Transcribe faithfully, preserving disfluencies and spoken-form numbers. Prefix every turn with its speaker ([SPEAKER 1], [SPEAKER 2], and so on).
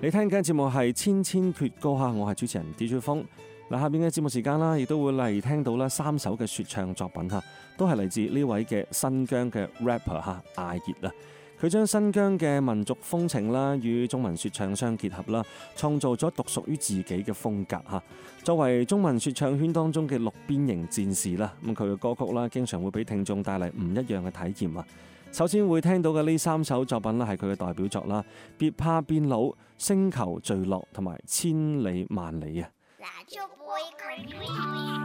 [SPEAKER 1] 你聽緊節目係千千闕歌嚇，我係主持人 D J 風。嗱，下邊嘅節目時間啦，亦都會嚟聽到啦三首嘅説唱作品嚇，都係嚟自呢位嘅新疆嘅 rapper 嚇阿熱啊。佢將新疆嘅民族風情啦與中文説唱相結合啦，創造咗獨屬於自己嘅風格嚇。作為中文説唱圈當中嘅六邊形戰士啦，咁佢嘅歌曲啦，經常會俾聽眾帶嚟唔一樣嘅體驗啊。首先會聽到嘅呢三首作品啦，係佢嘅代表作啦，別怕變老、星球墜落同埋千里萬里啊。